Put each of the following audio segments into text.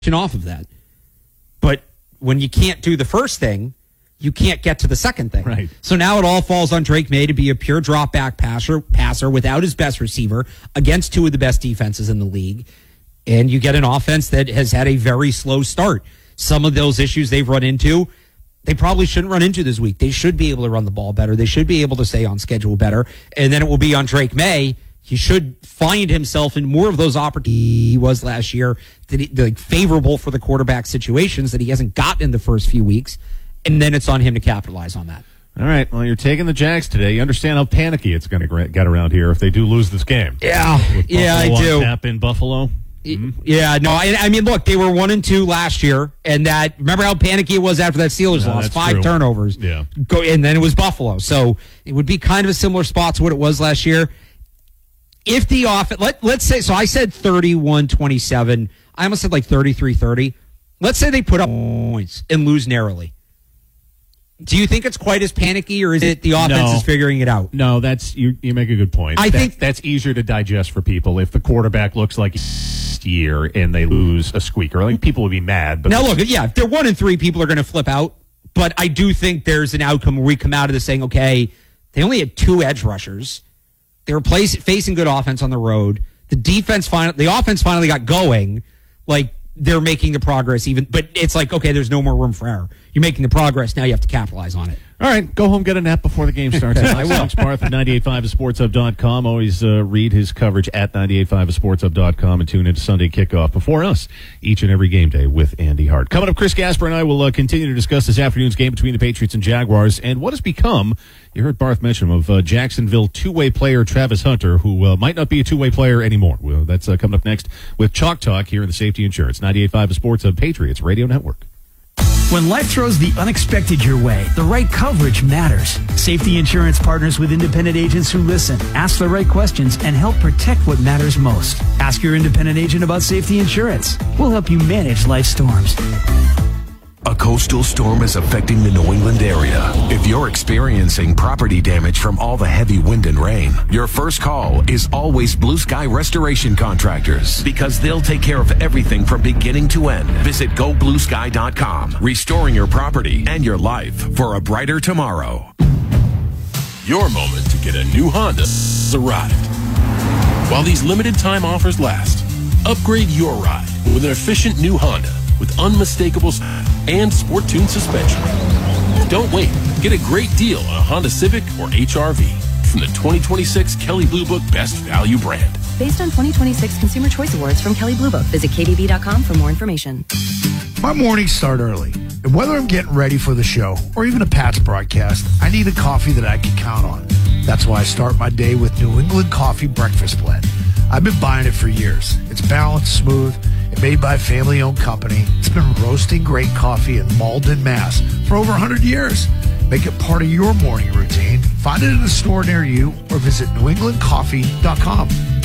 off of that. But when you can't do the first thing, you can't get to the second thing. Right. So now it all falls on Drake May to be a pure drop back passer without his best receiver against two of the best defenses in the league. And you get an offense that has had a very slow start. Some of those issues they've run into, they probably shouldn't run into this week. They should be able to run the ball better. They should be able to stay on schedule better. And then it will be on Drake May. He should find himself in more of those opportunities he was last year, favorable for the quarterback situations that he hasn't gotten in the first few weeks. And then it's on him to capitalize on that. All right. Well, you're taking the Jags today. You understand how panicky it's going to get around here if they do lose this game. Yeah, I do. Tap in Buffalo. Mm-hmm. Yeah, no, I mean, look, they were 1-2 last year, and remember how panicky it was after that Steelers loss, 5 turnovers. Yeah, and then it was Buffalo, so it would be kind of a similar spot to what it was last year. If the offense, let's say, so I said 31-27, I almost said like 33-30. Let's say they put up points and lose narrowly. Do you think it's quite as panicky, or is it the offense is figuring it out? No, that's you make a good point. I think that's easier to digest for people if the quarterback looks like year and they lose a squeaker. I think people would be mad. But now look, yeah, if they're 1-3, people are going to flip out. But I do think there's an outcome where we come out of this saying, okay, they only had 2 edge rushers. They were facing good offense on the road. The offense finally got going. Like, they're making the progress but it's like, okay, there's no more room for error. You're making the progress. Now you have to capitalize on it. All right, go home, get a nap before the game starts. I will. Alex Barth at 985sportshub.com. Always read his coverage at 985sportshub.com and tune into Sunday Kickoff before us each and every game day with Andy Hart. Coming up, Chris Gasper and I will continue to discuss this afternoon's game between the Patriots and Jaguars and what has become, you heard Barth mention him, of Jacksonville two-way player Travis Hunter, who might not be a two-way player anymore. Well, that's coming up next with Chalk Talk here in the Safety Insurance 98.5 Sports Hub Patriots Radio Network. When life throws the unexpected your way, the right coverage matters. Safety Insurance partners with independent agents who listen, ask the right questions, and help protect what matters most. Ask your independent agent about Safety Insurance. We'll help you manage life storms. A coastal storm is affecting the New England area. If you're experiencing property damage from all the heavy wind and rain, your first call is always Blue Sky Restoration Contractors, because they'll take care of everything from beginning to end. Visit gobluesky.com, restoring your property and your life for a brighter tomorrow. Your moment to get a new Honda has arrived. While these limited time offers last, upgrade your ride with an efficient new Honda with unmistakable and sport-tuned suspension. Don't wait. Get a great deal on a Honda Civic or HR-V from the 2026 Kelley Blue Book Best Value brand. Based on 2026 Consumer Choice Awards from Kelley Blue Book. Visit KBB.com for more information. My mornings start early, and whether I'm getting ready for the show or even a Pats broadcast, I need a coffee that I can count on. That's why I start my day with New England Coffee Breakfast Blend. I've been buying it for years. It's balanced, smooth, and made by a family-owned company. It's been roasting great coffee in Malden, Mass. for over 100 years. Make it part of your morning routine. Find it in a store near you or visit newenglandcoffee.com.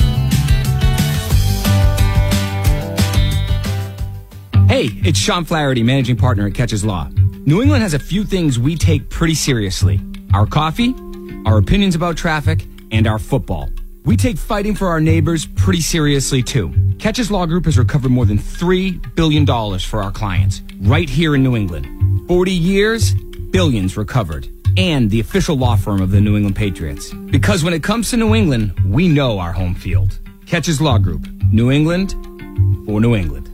Hey, it's Sean Flaherty, managing partner at Catches Law. New England has a few things we take pretty seriously. Our coffee, our opinions about traffic, and our football. We take fighting for our neighbors pretty seriously, too. Catches Law Group has recovered more than $3 billion for our clients, right here in New England. 40 years, billions recovered. And the official law firm of the New England Patriots. Because when it comes to New England, we know our home field. Catches Law Group. New England for New England.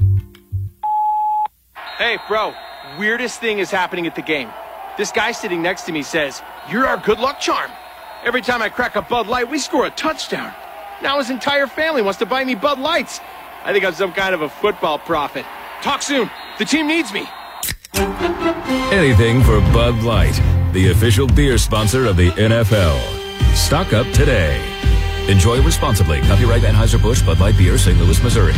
Hey, bro, weirdest thing is happening at the game. This guy sitting next to me says, "You're our good luck charm. Every time I crack a Bud Light, we score a touchdown." Now his entire family wants to buy me Bud Lights. I think I'm some kind of a football prophet. Talk soon. The team needs me. Anything for Bud Light, the official beer sponsor of the NFL. Stock up today. Enjoy responsibly. Copyright Anheuser-Busch Bud Light Beer, St. Louis, Missouri.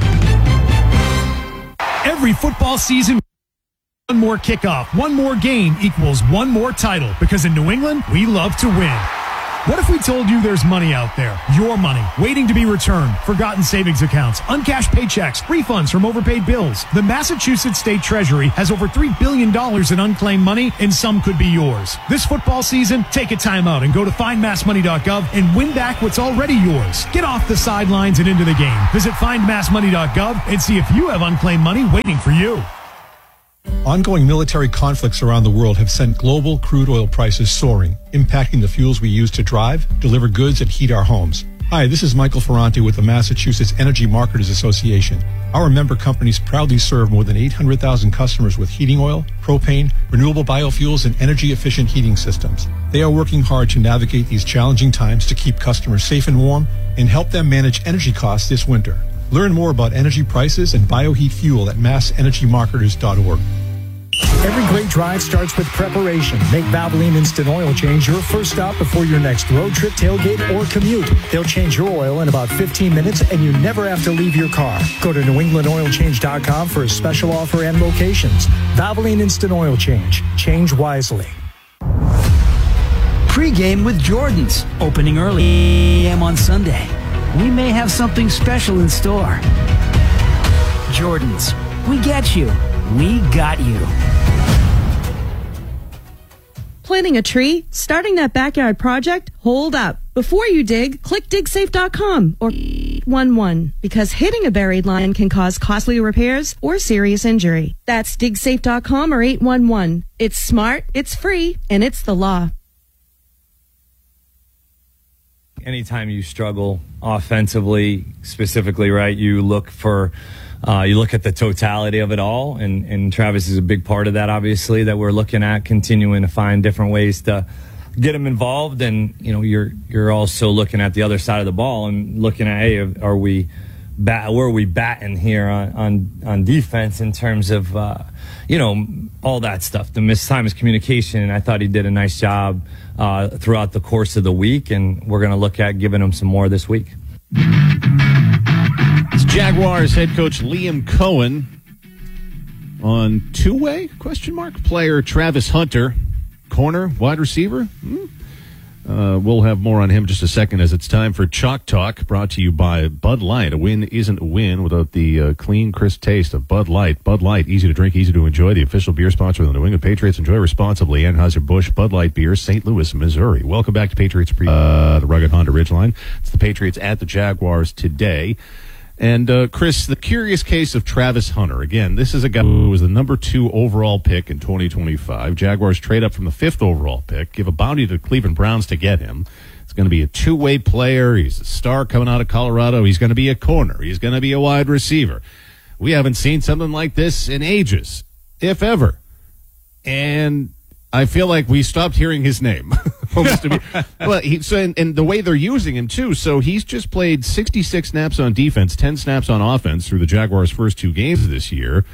Every football season, one more kickoff, one more game equals one more title. Because in New England, we love to win. What if we told you there's money out there? Your money, waiting to be returned. Forgotten savings accounts, uncashed paychecks, refunds from overpaid bills. The Massachusetts State Treasury has over $3 billion in unclaimed money, and some could be yours. This football season, take a time out and go to findmassmoney.gov and win back what's already yours. Get off the sidelines and into the game. Visit findmassmoney.gov and see if you have unclaimed money waiting for you. Ongoing military conflicts around the world have sent global crude oil prices soaring, impacting the fuels we use to drive, deliver goods, and heat our homes. Hi, this is Michael Ferrante with the Massachusetts Energy Marketers Association. Our member companies proudly serve more than 800,000 customers with heating oil, propane, renewable biofuels, and energy-efficient heating systems. They are working hard to navigate these challenging times to keep customers safe and warm and help them manage energy costs this winter. Learn more about energy prices and bioheat fuel at massenergymarketers.org. Every great drive starts with preparation. Make Valvoline Instant Oil Change your first stop before your next road trip, tailgate, or commute. They'll change your oil in about 15 minutes, and you never have to leave your car. Go to NewEnglandOilChange.com for a special offer and locations. Valvoline Instant Oil Change. Change wisely. Pre-game with Jordan's, opening early a.m. on Sunday. We may have something special in store. Jordan's, we get you. We got you. Planting a tree? Starting that backyard project? Hold up. Before you dig, click digsafe.com or 811 because hitting a buried line can cause costly repairs or serious injury. That's digsafe.com or 811. It's smart, it's free, and it's the law. Anytime you struggle offensively, specifically, right, you look at the totality of it all, and Travis is a big part of that, obviously, that we're looking at, continuing to find different ways to get him involved. And, you're also looking at the other side of the ball and looking at, hey, where are we batting here on defense in terms of, all that stuff. The missed time is communication, and I thought he did a nice job throughout the course of the week, and we're going to look at giving him some more this week. It's Jaguars head coach Liam Cohen on two-way, player Travis Hunter, corner, wide receiver. We'll have more on him in just a second as it's time for Chalk Talk, brought to you by Bud Light. A win isn't a win without the clean, crisp taste of Bud Light. Bud Light, easy to drink, easy to enjoy. The official beer sponsor of the New England Patriots. Enjoy responsibly. Anheuser-Busch Bud Light Beer, St. Louis, Missouri. Welcome back to Patriots the rugged Honda Ridgeline. It's the Patriots at the Jaguars today. And, Chris, the curious case of Travis Hunter. Again, this is a guy who was the number 2 overall pick in 2025. Jaguars trade up from the 5th overall pick, give a bounty to the Cleveland Browns to get him. It's going to be a two-way player. He's a star coming out of Colorado. He's going to be a corner. He's going to be a wide receiver. We haven't seen something like this in ages, if ever. And I feel like we stopped hearing his name. Well, and the way they're using him, too. So he's just played 66 snaps on defense, 10 snaps on offense through the Jaguars' first 2 games this year.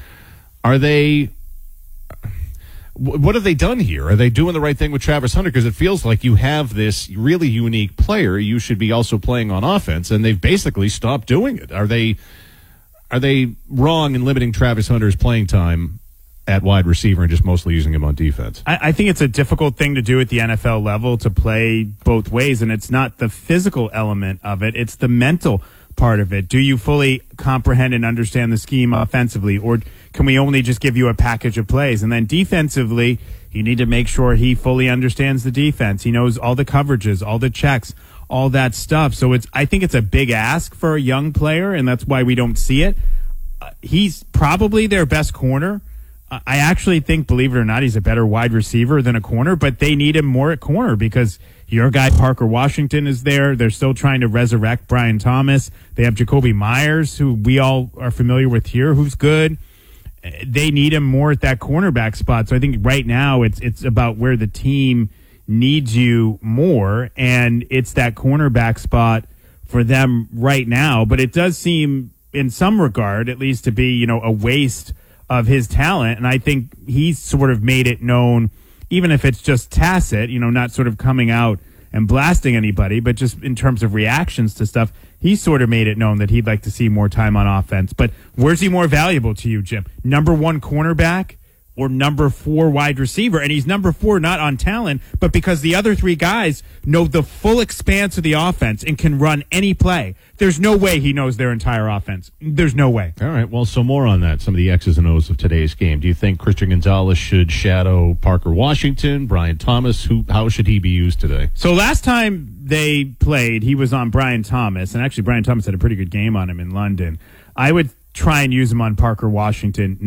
What have they done here? Are they doing the right thing with Travis Hunter? Because it feels like you have this really unique player. You should be also playing on offense, and they've basically stopped doing it. Are they wrong in limiting Travis Hunter's playing time at wide receiver and just mostly using him on defense? I think it's a difficult thing to do at the NFL level, to play both ways, and it's not the physical element of it, it's the mental part of it. Do you fully comprehend and understand the scheme offensively, or can we only just give you a package of plays? And then defensively, you need to make sure he fully understands the defense. He knows all the coverages, all the checks, all that stuff. So I think it's a big ask for a young player, and that's why we don't see it. He's probably their best corner. I actually think, believe it or not, he's a better wide receiver than a corner, but they need him more at corner because your guy Parker Washington is there. They're still trying to resurrect Brian Thomas. They have Jacoby Myers, who we all are familiar with here, who's good. They need him more at that cornerback spot. So I think right now it's about where the team needs you more, and it's that cornerback spot for them right now. But it does seem, in some regard, at least, to be, a waste of his talent, and I think he's sort of made it known, even if it's just tacit, not sort of coming out and blasting anybody, but just in terms of reactions to stuff, he's sort of made it known that he'd like to see more time on offense. But where's he more valuable to you, Jim? Number 1 cornerback or number 4 wide receiver. And he's number 4 not on talent, but because the other 3 guys know the full expanse of the offense and can run any play. There's no way he knows their entire offense. There's no way. All right, well, so more on that, some of the X's and O's of today's game. Do you think Christian Gonzalez should shadow Parker Washington, Brian Thomas? How should he be used today? So last time they played, he was on Brian Thomas, and actually Brian Thomas had a pretty good game on him in London. I would try and use him on Parker Washington